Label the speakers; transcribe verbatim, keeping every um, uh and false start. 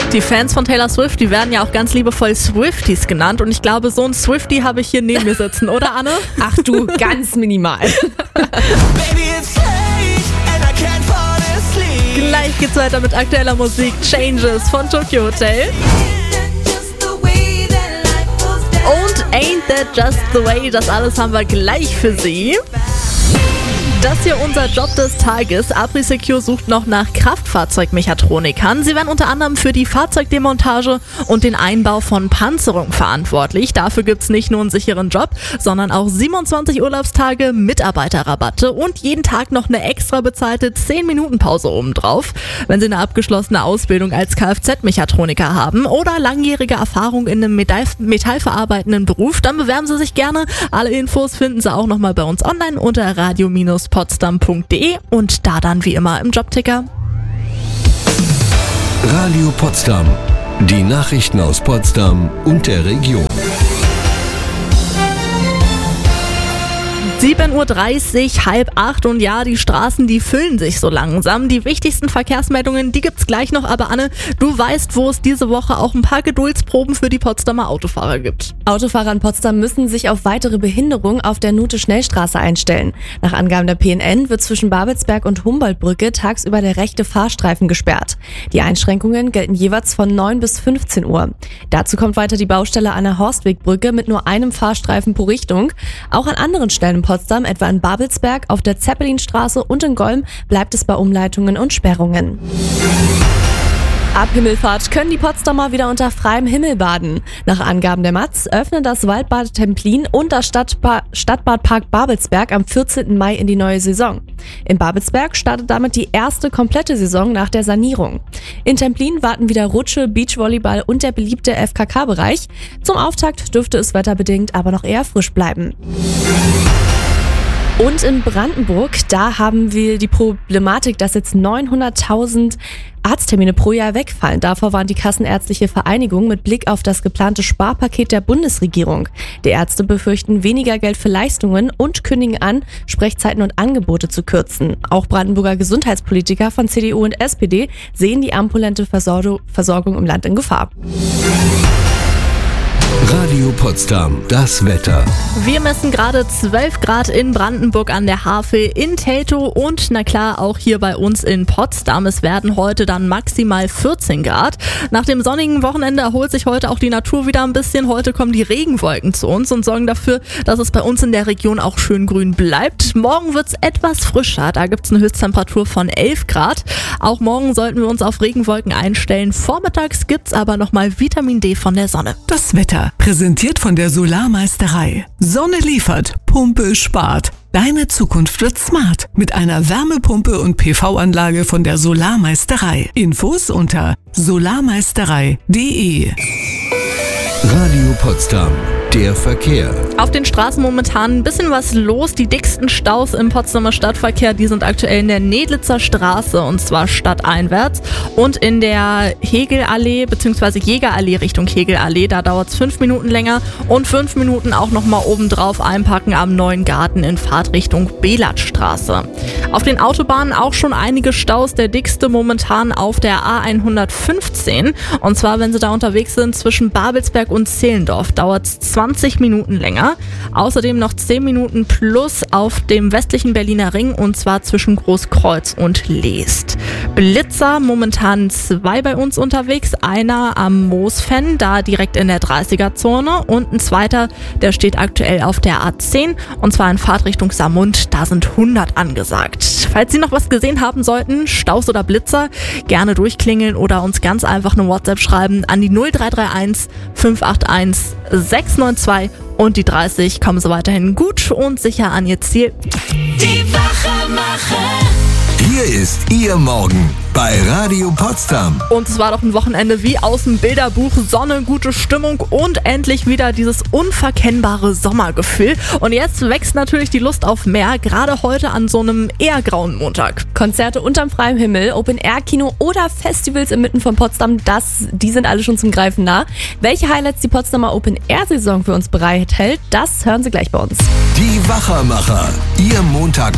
Speaker 1: Die Fans von Taylor Swift, die werden ja auch ganz liebevoll Swifties genannt. Und ich glaube, so ein Swiftie habe ich hier neben mir sitzen, oder Anne?
Speaker 2: Ach du, ganz minimal.
Speaker 1: Gleich geht's weiter mit aktueller Musik. Changes von Tokyo Hotel. Und Ain't That Just The Way, das alles haben wir gleich für Sie. Das hier unser Job des Tages. Apri-Secure sucht noch nach Kraftfahrzeugmechatronikern. Sie werden unter anderem für die Fahrzeugdemontage und den Einbau von Panzerung verantwortlich. Dafür gibt es nicht nur einen sicheren Job, sondern auch siebenundzwanzig Urlaubstage, Mitarbeiterrabatte und jeden Tag noch eine extra bezahlte zehn Minuten Pause obendrauf. Wenn Sie eine abgeschlossene Ausbildung als Kfz-Mechatroniker haben oder langjährige Erfahrung in einem Metall- metallverarbeitenden Beruf, dann bewerben Sie sich gerne. Alle Infos finden Sie auch nochmal bei uns online unter radio potsdam punkt de und da dann wie immer im Jobticker.
Speaker 3: Radio Potsdam. Die Nachrichten aus Potsdam und der Region.
Speaker 1: sieben Uhr dreißig, halb acht und ja, die Straßen, die füllen sich so langsam. Die wichtigsten Verkehrsmeldungen, die gibt's gleich noch, aber Anne, du weißt, wo es diese Woche auch ein paar Geduldsproben für die Potsdamer Autofahrer gibt.
Speaker 2: Autofahrer in Potsdam müssen sich auf weitere Behinderung auf der Nute-Schnellstraße einstellen. Nach Angaben der P N N wird zwischen Babelsberg und Humboldtbrücke tagsüber der rechte Fahrstreifen gesperrt. Die Einschränkungen gelten jeweils von neun bis fünfzehn Uhr. Dazu kommt weiter die Baustelle an der Horstwegbrücke mit nur einem Fahrstreifen pro Richtung. Auch an anderen Stellen in Potsdam, etwa in Babelsberg, auf der Zeppelinstraße und in Golm, bleibt es bei Umleitungen und Sperrungen. Ab Himmelfahrt können die Potsdamer wieder unter freiem Himmel baden. Nach Angaben der Matz öffnen das Waldbad Templin und das Stadtba- Stadtbadpark Babelsberg am vierzehnten Mai in die neue Saison. In Babelsberg startet damit die erste komplette Saison nach der Sanierung. In Templin warten wieder Rutsche, Beachvolleyball und der beliebte F K K-Bereich. Zum Auftakt dürfte es wetterbedingt aber noch eher frisch bleiben. Und in Brandenburg, da haben wir die Problematik, dass jetzt neunhunderttausend Arzttermine pro Jahr wegfallen. Davor warnt die Kassenärztliche Vereinigung mit Blick auf das geplante Sparpaket der Bundesregierung. Die Ärzte befürchten weniger Geld für Leistungen und kündigen an, Sprechzeiten und Angebote zu kürzen. Auch Brandenburger Gesundheitspolitiker von C D U und S P D sehen die ambulante Versorgung im Land in Gefahr.
Speaker 3: Radio Potsdam, das Wetter.
Speaker 1: Wir messen gerade zwölf Grad in Brandenburg an der Havel, in Teltow und na klar auch hier bei uns in Potsdam. Es werden heute dann maximal vierzehn Grad. Nach dem sonnigen Wochenende erholt sich heute auch die Natur wieder ein bisschen. Heute kommen die Regenwolken zu uns und sorgen dafür, dass es bei uns in der Region auch schön grün bleibt. Morgen wird es etwas frischer. Da gibt es eine Höchsttemperatur von elf Grad. Auch morgen sollten wir uns auf Regenwolken einstellen. Vormittags gibt es aber nochmal Vitamin D von der Sonne.
Speaker 4: Das Wetter. Präsentiert von der Solarmeisterei. Sonne liefert, Pumpe spart. Deine Zukunft wird smart mit einer Wärmepumpe und P V-Anlage von der Solarmeisterei. Infos unter solarmeisterei punkt de.
Speaker 3: Radio Potsdam, der Verkehr.
Speaker 1: Auf den Straßen momentan ein bisschen was los. Die dicksten Staus im Potsdamer Stadtverkehr, die sind aktuell in der Nedlitzer Straße und zwar stadteinwärts und in der Hegelallee bzw. Jägerallee Richtung Hegelallee. Da dauert es fünf Minuten länger und fünf Minuten auch nochmal obendrauf einpacken am Neuen Garten in Fahrtrichtung Belatstraße. Auf den Autobahnen auch schon einige Staus. Der dickste momentan auf der A hundertfünfzehn und zwar, wenn Sie da unterwegs sind zwischen Babelsberg und Zehlendorf, dauert es zwanzig Minuten länger. Außerdem noch zehn Minuten plus auf dem westlichen Berliner Ring und zwar zwischen Großkreuz und Leest. Blitzer, momentan zwei bei uns unterwegs. Einer am Moosfen, da direkt in der dreißiger-Zone und ein zweiter, der steht aktuell auf der A zehn und zwar in Fahrtrichtung Saarmund, da sind hundert angesagt. Falls Sie noch was gesehen haben sollten, Staus oder Blitzer, gerne durchklingeln oder uns ganz einfach eine WhatsApp schreiben an die null drei drei eins fünf acht eins sechs neun zwei und die dreißig. Kommen Sie weiterhin gut und sicher an Ihr Ziel.
Speaker 5: Die Wachemacher.
Speaker 3: Hier ist Ihr Morgen bei Radio Potsdam.
Speaker 1: Und es war doch ein Wochenende wie aus dem Bilderbuch. Sonne, gute Stimmung und endlich wieder dieses unverkennbare Sommergefühl. Und jetzt wächst natürlich die Lust auf mehr, gerade heute an so einem eher grauen Montag.
Speaker 2: Konzerte unterm freien Himmel, Open-Air-Kino oder Festivals inmitten von Potsdam, das, die sind alle schon zum Greifen nah. Welche Highlights die Potsdamer Open-Air-Saison für uns bereithält, das hören Sie gleich bei uns.
Speaker 3: Die Wachemacher, Ihr Montag